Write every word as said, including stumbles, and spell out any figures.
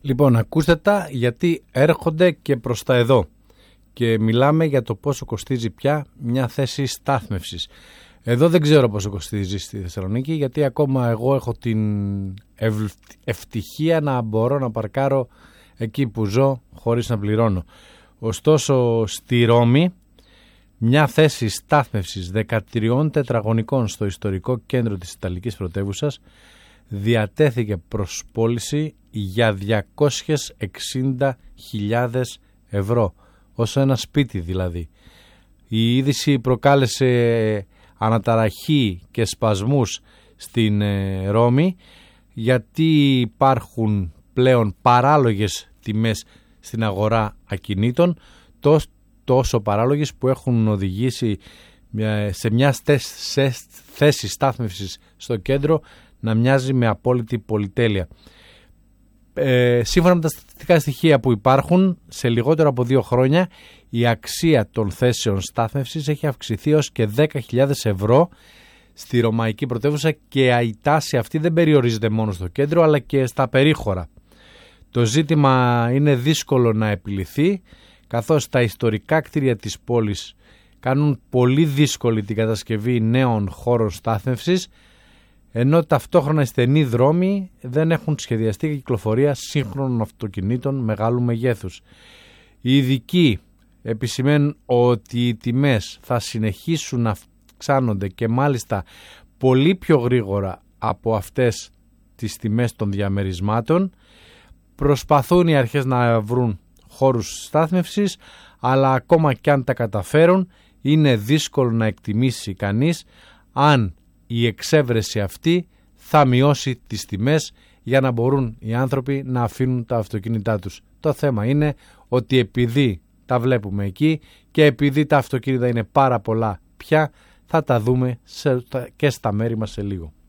Λοιπόν, ακούστε τα, γιατί έρχονται και προς τα εδώ και μιλάμε για το πόσο κοστίζει πια μια θέση στάθμευσης. Εδώ δεν ξέρω πόσο κοστίζει στη Θεσσαλονίκη, γιατί ακόμα εγώ έχω την ευ... ευτυχία να μπορώ να παρκάρω εκεί που ζω χωρίς να πληρώνω. Ωστόσο στη Ρώμη μια θέση στάθμευσης δεκατρία τετραγωνικών στο ιστορικό κέντρο της Ιταλικής πρωτεύουσας διατέθηκε προς πώληση για διακόσιες εξήντα χιλιάδες ευρώ, ως ένα σπίτι δηλαδή. Η είδηση προκάλεσε αναταραχή και σπασμούς στην ε, Ρώμη, γιατί υπάρχουν πλέον παράλογες τιμές στην αγορά ακινήτων, τόσο, τόσο παράλογες που έχουν οδηγήσει σε μια θέση στάθμευσης στο κέντρο να μοιάζει με απόλυτη πολυτέλεια. Ε, σύμφωνα με τα στατιστικά στοιχεία που υπάρχουν, σε λιγότερο από δύο χρόνια η αξία των θέσεων στάθμευσης έχει αυξηθεί ως και δέκα χιλιάδες ευρώ στη ρωμαϊκή πρωτεύουσα, και η τάση αυτή δεν περιορίζεται μόνο στο κέντρο αλλά και στα περίχωρα. Το ζήτημα είναι δύσκολο να επιληθεί, καθώς τα ιστορικά κτίρια της πόλης κάνουν πολύ δύσκολη την κατασκευή νέων χώρων στάθμευσης, ενώ ταυτόχρονα οι στενοί δρόμοι δεν έχουν σχεδιαστεί για κυκλοφορία σύγχρονων αυτοκινήτων μεγάλου μεγέθους. Οι ειδικοί επισημαίνουν ότι οι τιμές θα συνεχίσουν να αυξάνονται, και μάλιστα πολύ πιο γρήγορα από αυτές τις τιμές των διαμερισμάτων. Προσπαθούν οι αρχές να βρουν χώρους στάθμευσης, αλλά ακόμα και αν τα καταφέρουν είναι δύσκολο να εκτιμήσει κανείς αν η εξέβρεση αυτή θα μειώσει τις τιμές για να μπορούν οι άνθρωποι να αφήνουν τα αυτοκίνητά τους. Το θέμα είναι ότι επειδή τα βλέπουμε εκεί και επειδή τα αυτοκίνητα είναι πάρα πολλά πια, θα τα δούμε σε, και στα μέρη μας σε λίγο.